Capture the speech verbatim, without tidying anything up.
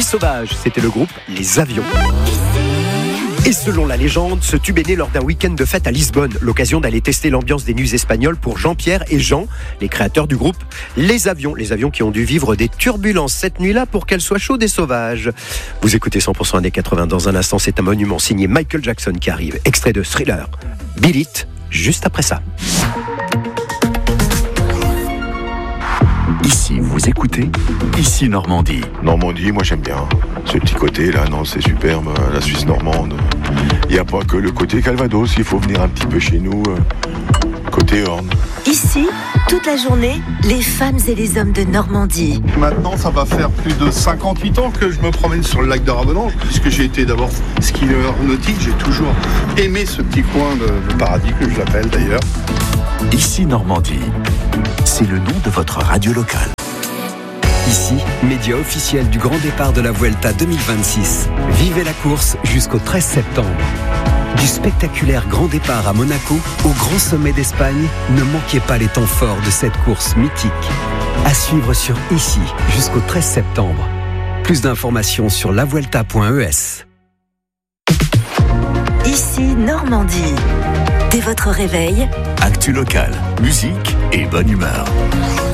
sauvages. C'était le groupe Les Avions. Et selon la légende, ce tube est né lors d'un week-end de fête à Lisbonne. L'occasion d'aller tester l'ambiance des nuits espagnoles pour Jean-Pierre et Jean, les créateurs du groupe Les Avions. Les Avions qui ont dû vivre des turbulences cette nuit-là pour qu'elle soit chaude et sauvage. Vous écoutez cent pour cent années quatre-vingts. Dans un instant, c'est un monument signé Michael Jackson qui arrive. Extrait de Thriller. Beat It, juste après ça. Ici, vous écoutez Ici Normandie. Normandie, moi j'aime bien. Ce petit côté là, non, c'est superbe, la Suisse normande. Il n'y a pas que le côté Calvados, il faut venir un petit peu chez nous, euh, côté Orne. Ici, toute la journée, les femmes et les hommes de Normandie. Maintenant, ça va faire plus de cinquante-huit ans que je me promène sur le lac de Ravenange, puisque j'ai été d'abord skieur nautique. J'ai toujours aimé ce petit coin de, de paradis, que je l'appelle d'ailleurs. Ici Normandie, c'est le nom de votre radio locale. Ici, média officiel du grand départ de la Vuelta deux mille vingt-six. Vivez la course jusqu'au treize septembre. Du spectaculaire grand départ à Monaco au grand sommet d'Espagne, ne manquez pas les temps forts de cette course mythique. À suivre sur Ici jusqu'au treize septembre. Plus d'informations sur la vuelta point e s. Ici Normandie. Dès votre réveil, Actu locale, musique et bonne humeur.